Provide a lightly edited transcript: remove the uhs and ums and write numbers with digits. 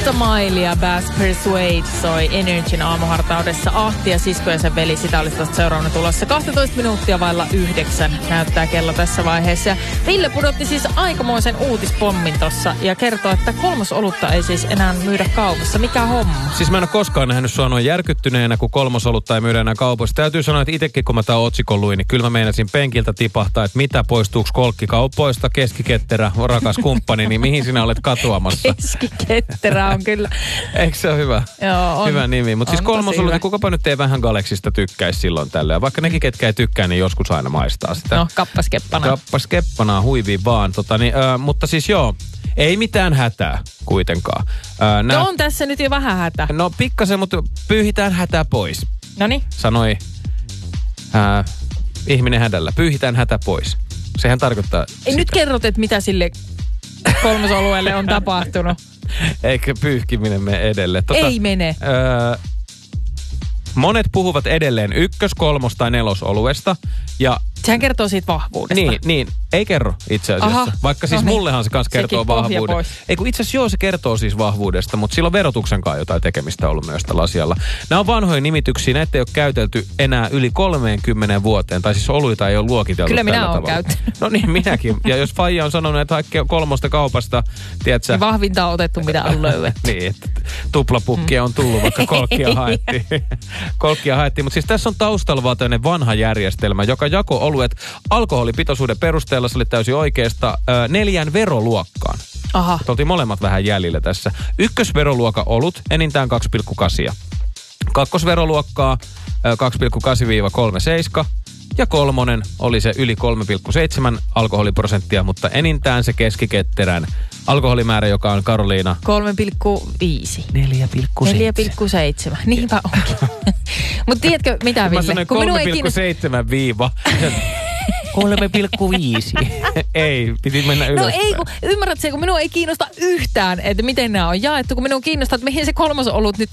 8 mailia Bass Persuade soi Energyn aamuhartaudessa. Ahti ja sisko ja sen veli, sitä olisi tuosta seuraavana tulossa. 12 minuuttia vailla 9 näyttää kello tässä vaiheessa. Ja Ville pudotti siis aikamoisen uutispommin tossa ja kertoo, että 3. olutta ei siis enää myydä kaupassa. Mikä homma? Siis mä en ole koskaan nähnyt sua noin järkyttyneenä, kun 3. olutta ei myydä enää kaupassa. Täytyy sanoa, että itsekin kun mä tämän otsikon luin, niin kyllä mä meinasin penkiltä tipahtaa, että mitä poistuuko kolkkikaupoista, keskiketterä, rakas kumppani, niin mihin sinä olet katoamassa? Keskiketterä on kyllä. Eikö se ole hyvä? Joo, on. Hyvä nimi. Mutta siis 3. olut, niin kukapa nyt ei vähän Galaxista tykkäisi silloin tällöin. Vaikka nekin, ketkä ei tykkää, niin joskus aina maistaa sitä. No, kappaskeppana. Kappaskeppana, huivi vaan. Mutta siis joo, ei mitään hätää kuitenkaan. No on tässä nyt jo vähän hätä. No pikkasen, mutta pyyhitään hätää pois. Noniin. Sanoi ihminen hädällä. Pyyhitään hätä pois. Sehän tarkoittaa Ei sitä. nyt kerrot, että mitä sille 3. olueelle on tapahtunut. Eikä pyyhkiminen mene edelle. Ei mene. Monet puhuvat edelleen 1-, 3- tai 4. oluesta. Ja sehän kertoo siitä vahvuudesta. Niin. Ei kerro itse asiassa. Aha, Vaikka siis mullehan se kanssa kertoo vahvuudesta. Ei kun itse asiassa joo, se kertoo siis vahvuudesta, mutta sillä on verotuksen kanssa jotain tekemistä ollut myös tällä asialla. Nämä on vanhoja nimityksiä, näitä ei ole käytelty enää yli 30 vuoteen. Tai siis oluita ei ole luokiteltu kyllä tällä minä tavalla. olen käyttänyt. No niin, minäkin. Ja jos faija on sanonut, että hakkee 3. kaupasta, tiedätkö? Niin vahvinta on otettu, mitä on löydetty. Niin, että tuplapukkia on tullut, vaikka kolkkia haettiin. Kolkkia haettiin, mutta siis tässä on taustalla vaan tämmöinen vanha järjestelmä, joka jako oluet alkoholipitoisuuden perusteella, se oli täysin oikeasta, 4 veroluokkaan. Aha. Oltiin molemmat vähän jäljillä tässä. 1. veroluokan olut, enintään 2,8. 2. veroluokkaa 2,8-3,7. Ja 3. oli se yli 3,7 alkoholiprosenttia, mutta enintään se keskiketterän alkoholimäärä, joka on Karoliina 3,5. 4,7. 4,7. Niinpä onkin. Mutta tiedätkö mitä, Ville? Mä sanoin 3,7 viiva 3,5. Ei, piti mennä ylöspäin. No ei, kun ymmärrät se, kun minua ei kiinnosta yhtään, että miten nämä on jaettu, kun minua kiinnostaa, että mihin se 3. olut nyt